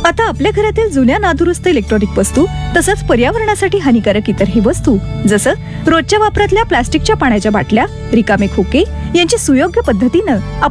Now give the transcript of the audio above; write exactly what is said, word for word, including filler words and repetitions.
आता आपल्या घरातील जुन्या नादुरुस्त इलेक्ट्रॉनिक वस्तू तसंच पर्यावरणासाठी हानिकारक इतरही वस्तू जसं रोजच्या वापरातल्या प्लास्टिकच्या पाण्याच्या बाटल्या, रिकामे खोके यांची सुयोग्य पद्धतीनं